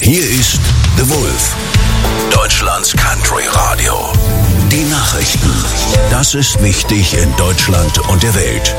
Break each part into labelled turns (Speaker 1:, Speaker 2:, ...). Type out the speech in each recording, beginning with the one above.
Speaker 1: Hier ist The Wolf, Deutschlands Country Radio. Die Nachrichten. Das ist wichtig in Deutschland und der Welt.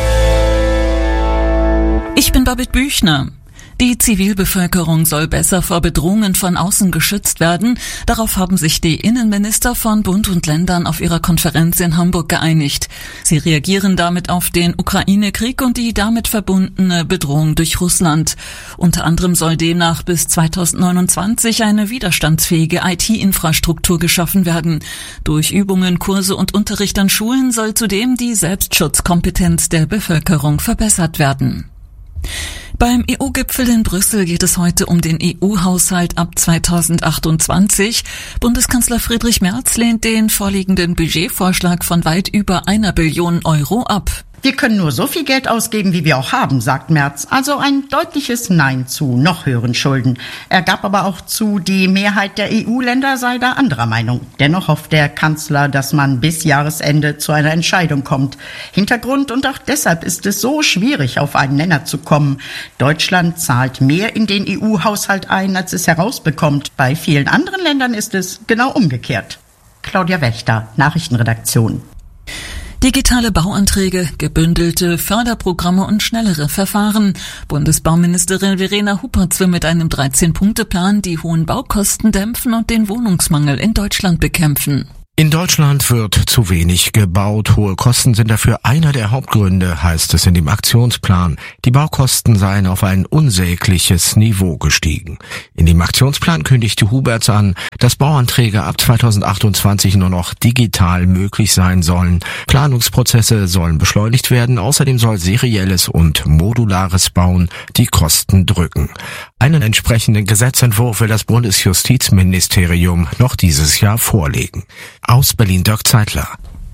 Speaker 2: Ich bin Babette Büchner. Die Zivilbevölkerung soll besser vor Bedrohungen von außen geschützt werden. Darauf haben sich die Innenminister von Bund und Ländern auf ihrer Konferenz in Hamburg geeinigt. Sie reagieren damit auf den Ukraine-Krieg und die damit verbundene Bedrohung durch Russland. Unter anderem soll demnach bis 2029 eine widerstandsfähige IT-Infrastruktur geschaffen werden. Durch Übungen, Kurse und Unterricht an Schulen soll zudem die Selbstschutzkompetenz der Bevölkerung verbessert werden. Beim EU-Gipfel in Brüssel geht es heute um den EU-Haushalt ab 2028. Bundeskanzler Friedrich Merz lehnt den vorliegenden Budgetvorschlag von weit über 1 Billion Euro ab.
Speaker 3: Wir können nur so viel Geld ausgeben, wie wir auch haben, sagt Merz. Also ein deutliches Nein zu noch höheren Schulden. Er gab aber auch zu, die Mehrheit der EU-Länder sei da anderer Meinung. Dennoch hofft der Kanzler, dass man bis Jahresende zu einer Entscheidung kommt. Hintergrund und auch deshalb ist es so schwierig, auf einen Nenner zu kommen. Deutschland zahlt mehr in den EU-Haushalt ein, als es herausbekommt. Bei vielen anderen Ländern ist es genau umgekehrt. Claudia Wächter, Nachrichtenredaktion.
Speaker 2: Digitale Bauanträge, gebündelte Förderprogramme und schnellere Verfahren. Bundesbauministerin Verena Huppertz will mit einem 13-Punkte-Plan die hohen Baukosten dämpfen und den Wohnungsmangel in Deutschland bekämpfen.
Speaker 4: In Deutschland wird zu wenig gebaut. Hohe Kosten sind dafür einer der Hauptgründe, heißt es in dem Aktionsplan. Die Baukosten seien auf ein unsägliches Niveau gestiegen. In dem Aktionsplan kündigte Hubertz an, dass Bauanträge ab 2028 nur noch digital möglich sein sollen. Planungsprozesse sollen beschleunigt werden. Außerdem soll serielles und modulares Bauen die Kosten drücken. Einen entsprechenden Gesetzentwurf will das Bundesjustizministerium noch dieses Jahr vorlegen. Aus Berlin Dirk Zeitler.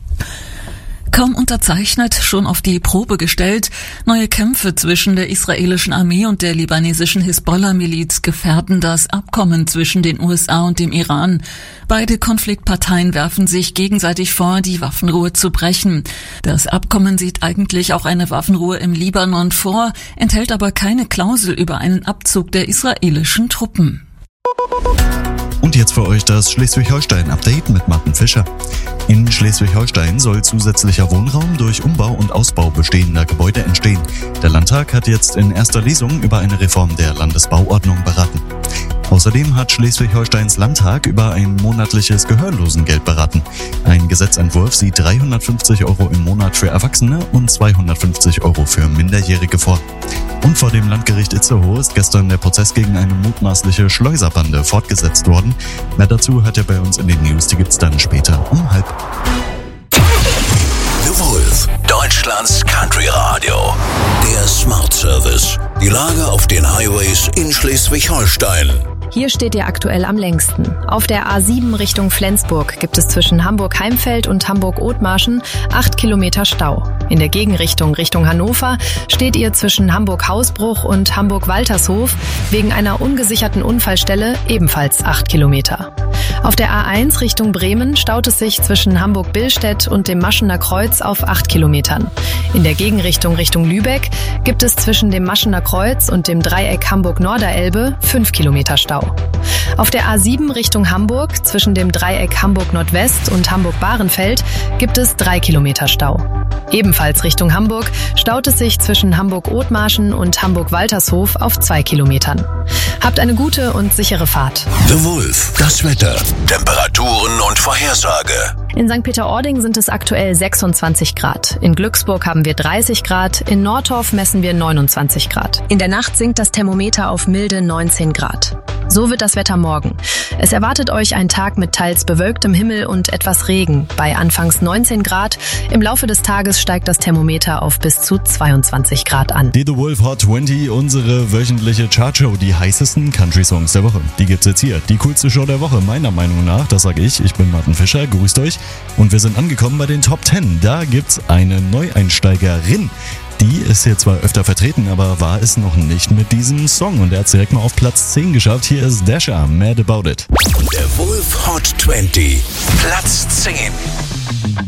Speaker 2: Kaum unterzeichnet, schon auf die Probe gestellt. Neue Kämpfe zwischen der israelischen Armee und der libanesischen Hisbollah-Miliz gefährden das Abkommen zwischen den USA und dem Iran. Beide Konfliktparteien werfen sich gegenseitig vor, die Waffenruhe zu brechen. Das Abkommen sieht eigentlich auch eine Waffenruhe im Libanon vor, enthält aber keine Klausel über einen Abzug der israelischen Truppen.
Speaker 5: Und jetzt für euch das Schleswig-Holstein-Update mit Martin Fischer. In Schleswig-Holstein soll zusätzlicher Wohnraum durch Umbau und Ausbau bestehender Gebäude entstehen. Der Landtag hat jetzt in erster Lesung über eine Reform der Landesbauordnung beraten. Außerdem hat Schleswig-Holsteins Landtag über ein monatliches Gehörlosengeld beraten. Ein Gesetzentwurf sieht 350 € im Monat für Erwachsene und 250 € für Minderjährige vor. Und vor dem Landgericht Itzehoe ist gestern der Prozess gegen eine mutmaßliche Schleuserbande fortgesetzt worden. Mehr dazu hört ihr bei uns in den News, die gibt's dann später um 12:30.
Speaker 1: The Wolf, Deutschlands Country Radio. Der Smart Service. Die Lage auf den Highways in Schleswig-Holstein.
Speaker 6: Hier steht ihr aktuell am längsten. Auf der A7 Richtung Flensburg gibt es zwischen Hamburg-Heimfeld und Hamburg-Othmarschen 8 Kilometer Stau. In der Gegenrichtung Richtung Hannover steht ihr zwischen Hamburg-Hausbruch und Hamburg-Waltershof wegen einer ungesicherten Unfallstelle ebenfalls 8 Kilometer. Auf der A1 Richtung Bremen staut es sich zwischen Hamburg-Billstedt und dem Maschener Kreuz auf 8 Kilometern. In der Gegenrichtung Richtung Lübeck gibt es zwischen dem Maschener Kreuz und dem Dreieck Hamburg-Norderelbe 5 Kilometer Stau. Auf der A7 Richtung Hamburg zwischen dem Dreieck Hamburg-Nordwest und Hamburg-Bahrenfeld gibt es 3 Kilometer Stau. Ebenfalls Richtung Hamburg staut es sich zwischen Hamburg-Othmarschen und Hamburg-Waltershof auf 2 Kilometern. Habt eine gute und sichere Fahrt.
Speaker 1: The Wolf, das Wetter, Temperaturen und Vorhersage.
Speaker 6: In St. Peter-Ording sind es aktuell 26 Grad. In Glücksburg haben wir 30 Grad. In Nordorf messen wir 29 Grad. In der Nacht sinkt das Thermometer auf milde 19 Grad. So wird das Wetter morgen. Es erwartet euch ein Tag mit teils bewölktem Himmel und etwas Regen. Bei anfangs 19 Grad. Im Laufe des Tages steigt das Thermometer auf bis zu 22 Grad an.
Speaker 5: Die The Wolf Hot 20, unsere wöchentliche Chartshow, die heißesten Country-Songs der Woche. Die gibt's jetzt hier. Die coolste Show der Woche, meiner Meinung nach. Das sage ich. Ich bin Martin Fischer. Grüßt euch. Und wir sind angekommen bei den Top 10. Da gibt's eine Neueinsteigerin. Die ist hier zwar öfter vertreten, aber war es noch nicht mit diesem Song. Und er hat es direkt mal auf Platz 10 geschafft. Hier ist Dasha, Mad About It.
Speaker 1: Der Wolf Hot 20, Platz 10.